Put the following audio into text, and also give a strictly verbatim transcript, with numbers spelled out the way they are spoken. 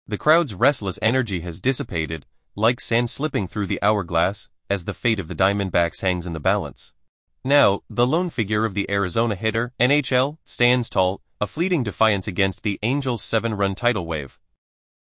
The crowd's restless energy has dissipated, like sand slipping through the hourglass, as the fate of the Diamondbacks hangs in the balance. Now, the lone figure of the Arizona hitter, N H L, stands tall, a fleeting defiance against the Angels' seven-run tidal wave.